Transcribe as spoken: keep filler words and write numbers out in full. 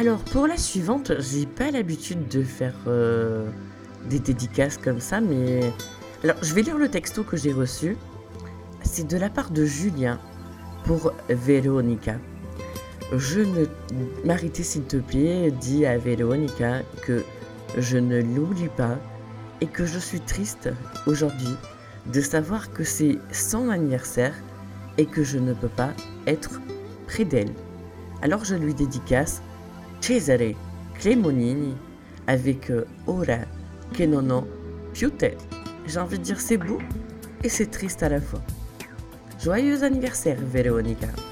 Alors pour la suivante, j'ai pas l'habitude de faire, heu, des dédicaces comme ça, mais alors je vais lire le texto que j'ai reçu. C'est de la part de Julien pour Véronica. Je ne Marité, s'il te plaît, dis à Véronica que je ne l'oublie pas et que je suis triste aujourd'hui de savoir que c'est son anniversaire et que je ne peux pas être près d'elle. Alors je lui dédicace Cesare Cremonini avec euh, Ora che non ho più te. J'ai envie de dire c'est beau et c'est triste à la fois. Joyeux anniversaire, Véronica.